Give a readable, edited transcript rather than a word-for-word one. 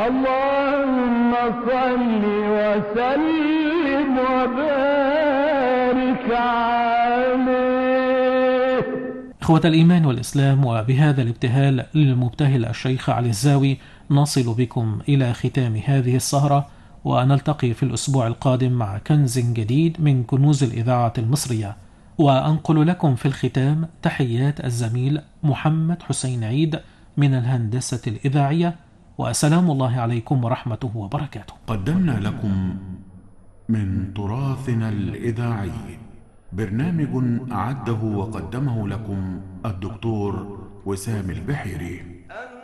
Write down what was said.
اللهم صل وسلم وبارك عليه. إخوة الإيمان والإسلام، وبهذا الابتهال للمبتهل الشيخ علي الزاوي نصل بكم إلى ختام هذه السهرة، ونلتقي في الأسبوع القادم مع كنز جديد من كنوز الإذاعة المصرية. وأنقل لكم في الختام تحيات الزميل محمد حسين عيد من الهندسة الإذاعية، وسلام الله عليكم ورحمته وبركاته. قدمنا لكم من تراثنا الإذاعي برنامج أعده وقدمه لكم الدكتور وسام البحيري.